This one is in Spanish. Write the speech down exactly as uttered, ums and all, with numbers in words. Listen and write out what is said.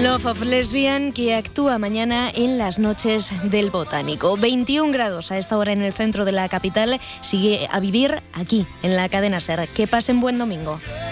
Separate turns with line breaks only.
Love of Lesbian, que actúa mañana en las noches del Botánico. veintiún grados a esta hora en el centro de la capital. Sigue a vivir aquí, en la cadena SER. Que pasen buen domingo.